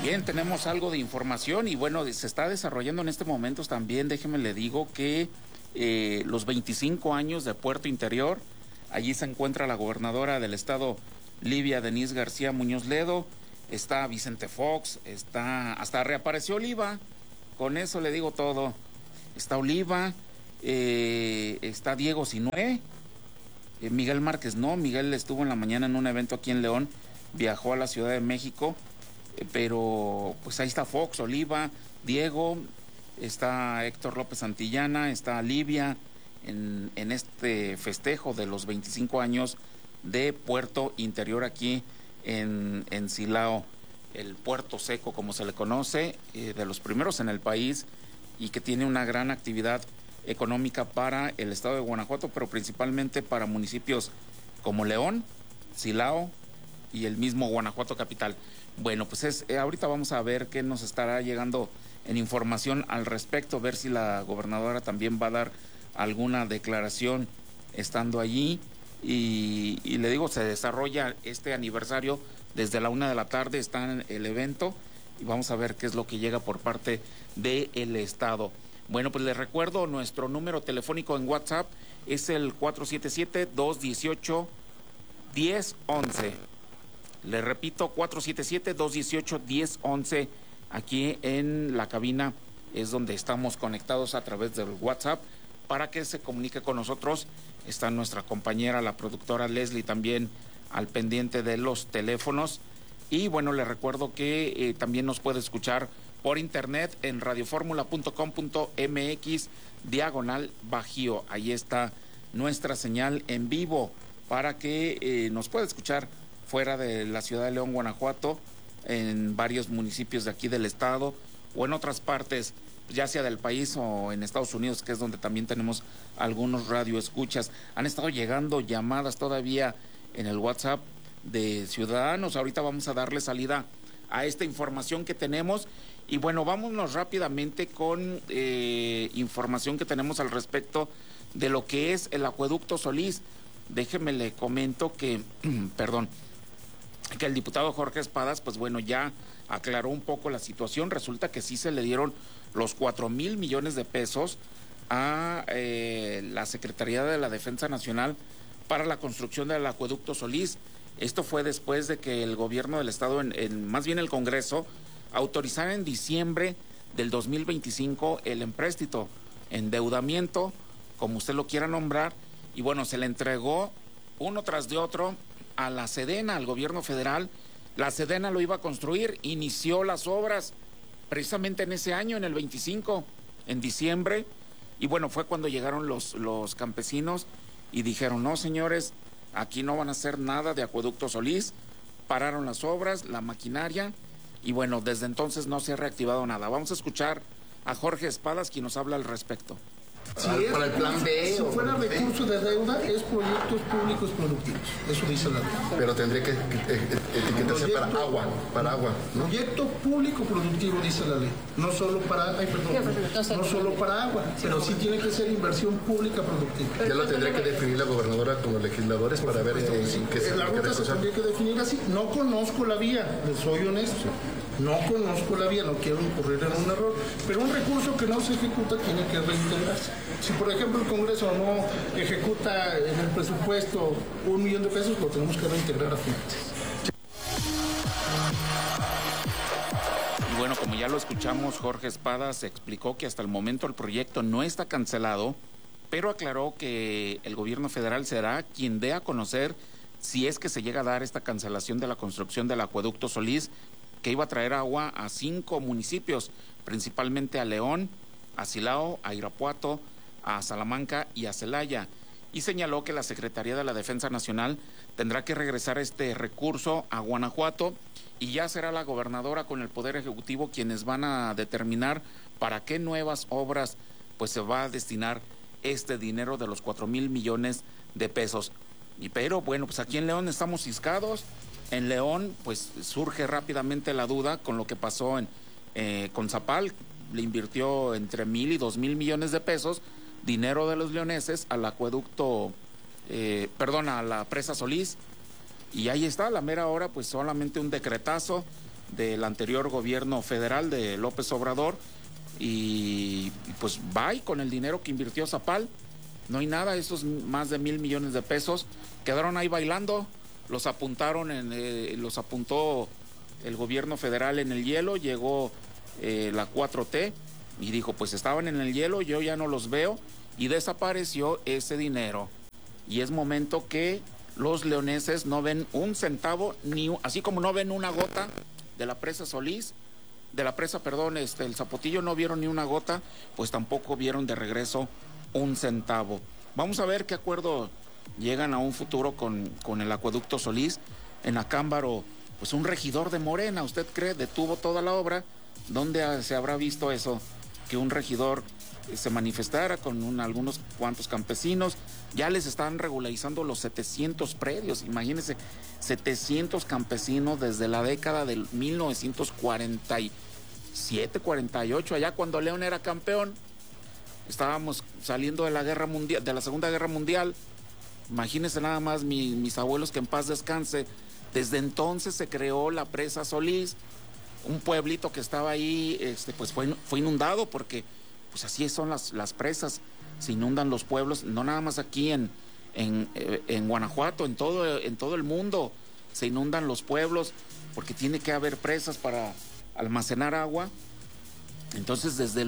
Bien, tenemos algo de información y bueno, se está desarrollando en este momento también, déjeme le digo que los 25 años de Puerto Interior, allí se encuentra la gobernadora del estado, Livia Denise García Muñoz Ledo, está Vicente Fox, hasta reapareció Oliva, con eso le digo todo, está Oliva, está Diego Sinué, Miguel Márquez no, Miguel estuvo en la mañana en un evento aquí en León, viajó a la Ciudad de México, pero pues ahí está Fox, Oliva, Diego, está Héctor López Santillana, está Livia en este festejo de los 25 años de Puerto Interior aquí en Silao, el puerto seco como se le conoce, de los primeros en el país y que tiene una gran actividad económica para el estado de Guanajuato, pero principalmente para municipios como León, Silao y el mismo Guanajuato capital. Bueno, pues ahorita vamos a ver qué nos estará llegando en información al respecto, ver si la gobernadora también va a dar alguna declaración estando allí. Y le digo, se desarrolla este aniversario desde la 1 p.m, está en el evento y vamos a ver qué es lo que llega por parte del estado. Bueno, pues les recuerdo, nuestro número telefónico en WhatsApp es el 477-218-1011. Le repito, 477-218-1011. Aquí en la cabina es donde estamos conectados a través del WhatsApp para que se comunique con nosotros. Está nuestra compañera, la productora Leslie, también al pendiente de los teléfonos. Y bueno, le recuerdo que también nos puede escuchar por internet en radioformula.com.mx/Bajío. Ahí está nuestra señal en vivo para que nos pueda escuchar fuera de la ciudad de León, Guanajuato, en varios municipios de aquí del estado o en otras partes, ya sea del país o en Estados Unidos, que es donde también tenemos algunos radioescuchas. Han estado llegando llamadas todavía en el WhatsApp de ciudadanos. Ahorita vamos a darle salida a esta información que tenemos. Y bueno, vámonos rápidamente con información que tenemos al respecto de lo que es el acueducto Solís. Déjeme le comento que, perdón, que el diputado Jorge Espadas, pues bueno, ya aclaró un poco la situación. Resulta que sí se le dieron los 4,000 millones de pesos a la Secretaría de la Defensa Nacional para la construcción del acueducto Solís. Esto fue después de que el gobierno del estado, más bien el Congreso, autorizara en diciembre del 2025 el empréstito, endeudamiento, como usted lo quiera nombrar, y bueno, se le entregó uno tras de otro a la Sedena, al gobierno federal. La Sedena lo iba a construir, inició las obras precisamente en ese año, en el 25, en diciembre, y bueno, fue cuando llegaron los campesinos y dijeron, no señores, aquí no van a hacer nada de acueducto Solís, pararon las obras, la maquinaria, y bueno, desde entonces no se ha reactivado nada. Vamos a escuchar a Jorge Espadas, quien nos habla al respecto. Para el plan B. Si fuera recurso de deuda, es proyectos públicos productivos. Eso dice la ley. Pero tendría que etiquetarse para agua, ¿no? Proyecto público productivo, dice la ley. No solo para, no solo para agua, pero sí tiene que ser inversión pública productiva. Ya lo tendría que definir la gobernadora con los legisladores para ver en qué se la ruta se tendría que definir así. No conozco la vía, les soy honesto. No conozco la vía, no quiero incurrir en un error, pero un recurso que no se ejecuta tiene que reintegrarse. Si por ejemplo el Congreso no ejecuta en el presupuesto 1 millón de pesos, lo tenemos que reintegrar a finanzas. Y bueno, como ya lo escuchamos, Jorge Espadas explicó que hasta el momento el proyecto no está cancelado, pero aclaró que el gobierno federal será quien dé a conocer si es que se llega a dar esta cancelación de la construcción del acueducto Solís, que iba a traer agua a 5 municipios, principalmente a León, a Silao, a Irapuato, a Salamanca y a Celaya. Y señaló que la Secretaría de la Defensa Nacional tendrá que regresar este recurso a Guanajuato y ya será la gobernadora con el Poder Ejecutivo quienes van a determinar para qué nuevas obras pues se va a destinar este dinero de los 4,000 millones de pesos. Pero bueno, pues aquí en León estamos ciscados. En León, pues surge rápidamente la duda con lo que pasó con Zapal. Le invirtió entre 1,000 y 2,000 millones de pesos, dinero de los leoneses, al acueducto, a la presa Solís. Y ahí está, a la mera hora, pues solamente un decretazo del anterior gobierno federal de López Obrador, y pues va con el dinero que invirtió Zapal. No hay nada, esos más de 1,000 millones de pesos quedaron ahí bailando, los apuntó el gobierno federal en el hielo, llegó la 4T y dijo, pues estaban en el hielo, yo ya no los veo, y desapareció ese dinero. Y es momento que los leoneses no ven un centavo, así como no ven una gota de la presa Solís, el Zapotillo, no vieron ni una gota, pues tampoco vieron de regreso un centavo. Vamos a ver qué acuerdo llegan a un futuro con el acueducto Solís. En Acámbaro, pues un regidor de Morena, ¿usted cree? Detuvo toda la obra. ¿Dónde se habrá visto eso? Que un regidor se manifestara con algunos cuantos campesinos. Ya les están regularizando los 700 predios. Imagínense, 700 campesinos desde la década del 1947, 48, allá cuando León era campeón. Estábamos saliendo de la guerra mundial, de la Segunda Guerra Mundial. Imagínense nada más mis abuelos, que en paz descanse. Desde entonces se creó la presa Solís, un pueblito que estaba ahí, pues fue inundado, porque pues así son las presas, se inundan los pueblos, no nada más aquí en Guanajuato, en todo el mundo se inundan los pueblos, porque tiene que haber presas para almacenar agua. Entonces desde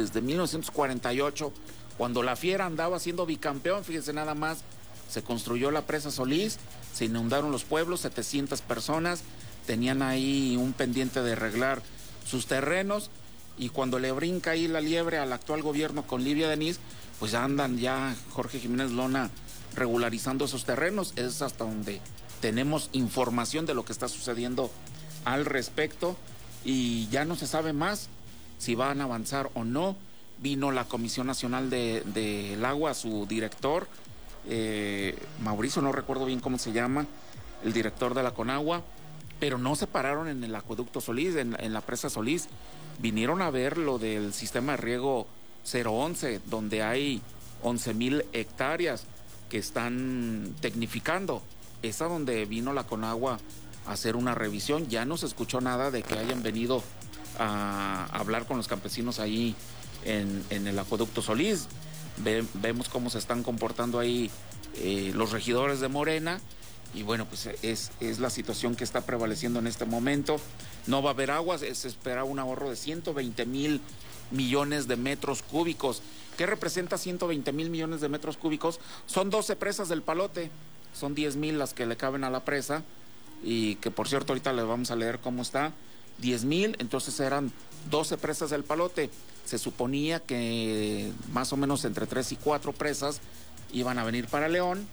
1948, cuando la Fiera andaba siendo bicampeón, fíjense nada más, se construyó la presa Solís, se inundaron los pueblos, 700 personas tenían ahí un pendiente de arreglar sus terrenos, y cuando le brinca ahí la liebre al actual gobierno con Livia Denis, pues andan ya Jorge Jiménez Lona regularizando esos terrenos. Es hasta donde tenemos información de lo que está sucediendo al respecto, y ya no se sabe más si van a avanzar o no. Vino la Comisión Nacional del Agua, su director, Mauricio, no recuerdo bien cómo se llama, el director de la Conagua, pero no se pararon en el acueducto Solís, en la presa Solís. Vinieron a ver lo del sistema de riego 011, donde hay 11,000 hectáreas que están tecnificando. Es a donde vino la Conagua a hacer una revisión. Ya no se escuchó nada de que hayan venido a hablar con los campesinos ahí en el acueducto Solís. Vemos cómo se están comportando ahí los regidores de Morena, y bueno, pues es la situación que está prevaleciendo en este momento. No va a haber agua, se espera un ahorro de 120,000 millones de metros cúbicos. ¿Qué representa 120,000 millones de metros cúbicos? Son 12 presas del Palote, son 10,000 las que le caben a la presa, y que por cierto ahorita le vamos a leer cómo está. 10,000, entonces eran 12 presas del Palote. Se suponía que más o menos entre 3 y 4 presas iban a venir para León,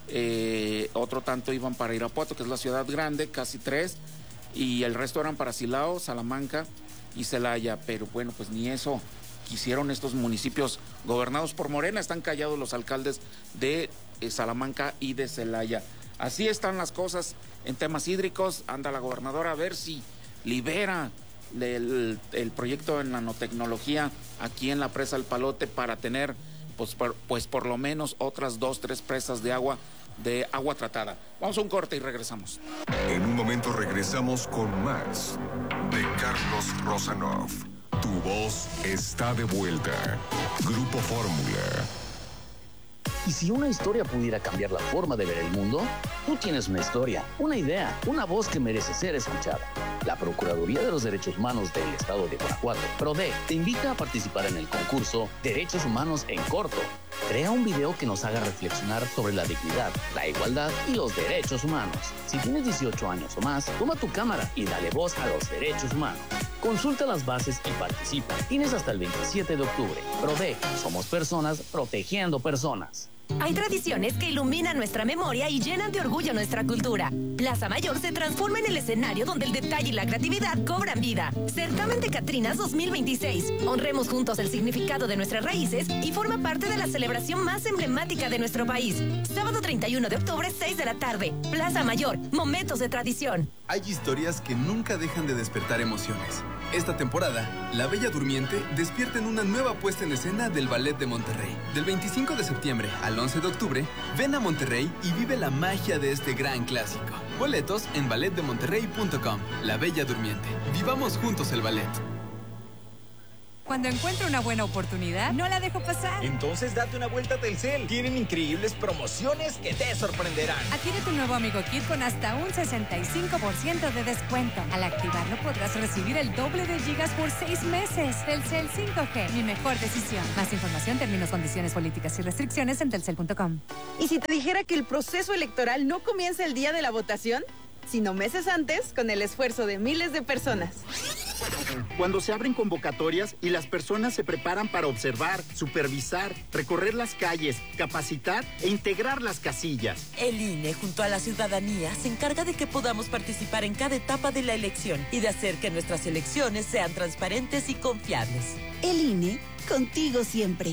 otro tanto iban para Irapuato, que es la ciudad grande, casi 3, y el resto eran para Silao, Salamanca y Celaya. Pero bueno, pues ni eso quisieron estos municipios gobernados por Morena. Están callados los alcaldes de Salamanca y de Celaya. Así están las cosas en temas hídricos. Anda la gobernadora a ver si libera el proyecto en nanotecnología aquí en la presa del Palote, para tener pues por lo menos otras 2, 3 presas de agua tratada. Vamos a un corte y regresamos. En un momento regresamos con más de Carlos Rosanov. Tu voz está de vuelta. Grupo Fórmula. ¿Y si una historia pudiera cambiar la forma de ver el mundo? Tú tienes una historia, una idea, una voz que merece ser escuchada. La Procuraduría de los Derechos Humanos del Estado de Guanajuato, PRODE, te invita a participar en el concurso Derechos Humanos en Corto. Crea un video que nos haga reflexionar sobre la dignidad, la igualdad y los derechos humanos. Si tienes 18 años o más, toma tu cámara y dale voz a los derechos humanos. Consulta las bases y participa. Tienes hasta el 27 de octubre. PRODE, somos personas protegiendo personas. Hay tradiciones que iluminan nuestra memoria y llenan de orgullo nuestra cultura. Plaza Mayor se transforma en el escenario donde el detalle y la creatividad cobran vida. Certamen de Catrinas 2026. Honremos juntos el significado de nuestras raíces y forma parte de la celebración más emblemática de nuestro país. Sábado 31 de octubre, 6 de la tarde. Plaza Mayor, momentos de tradición. Hay historias que nunca dejan de despertar emociones. Esta temporada, La Bella Durmiente despierta en una nueva puesta en escena del Ballet de Monterrey. Del 25 de septiembre al al 11 de octubre, ven a Monterrey y vive la magia de este gran clásico. Boletos en balletdemonterrey.com. La Bella Durmiente. Vivamos juntos el ballet. Cuando encuentro una buena oportunidad, no la dejo pasar. Entonces date una vuelta a Telcel. Tienen increíbles promociones que te sorprenderán. Adquiere tu nuevo Amigo Kit con hasta un 65% de descuento. Al activarlo podrás recibir el doble de gigas por 6 meses. Telcel 5G, mi mejor decisión. Más información, términos, condiciones, políticas y restricciones en telcel.com. ¿Y si te dijera que el proceso electoral no comienza el día de la votación, sino meses antes, con el esfuerzo de miles de personas? Cuando se abren convocatorias y las personas se preparan para observar, supervisar, recorrer las calles, capacitar e integrar las casillas. El INE, junto a la ciudadanía, se encarga de que podamos participar en cada etapa de la elección y de hacer que nuestras elecciones sean transparentes y confiables. El INE, contigo siempre.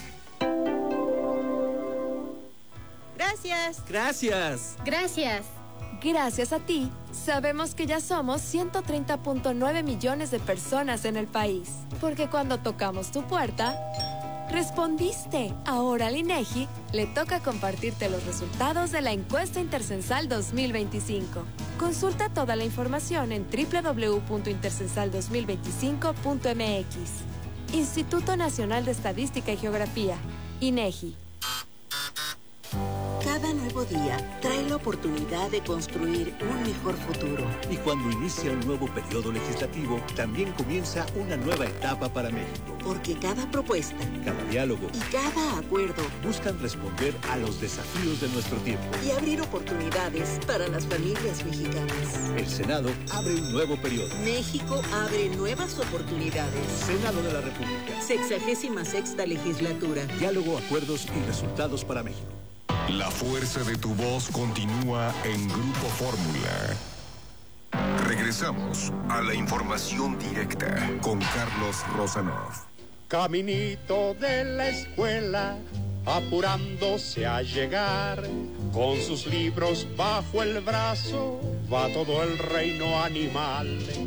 Gracias. Gracias. Gracias. Gracias a ti, sabemos que ya somos 130.9 millones de personas en el país. Porque cuando tocamos tu puerta, respondiste. Ahora al INEGI le toca compartirte los resultados de la encuesta intercensal 2025. Consulta toda la información en www.intercensal2025.mx. Instituto Nacional de Estadística y Geografía, INEGI. Cada nuevo día trae la oportunidad de construir un mejor futuro. Y cuando inicia un nuevo periodo legislativo, también comienza una nueva etapa para México. Porque cada propuesta, cada diálogo y cada acuerdo buscan responder a los desafíos de nuestro tiempo y abrir oportunidades para las familias mexicanas. El Senado abre un nuevo periodo. México abre nuevas oportunidades. Senado de la República. 66ª legislatura. Diálogo, acuerdos y resultados para México. La fuerza de tu voz continúa en Grupo Fórmula. Regresamos a la información directa con Carlos Rosanov. Caminito de la escuela, apurándose a llegar, con sus libros bajo el brazo, va todo el reino animal.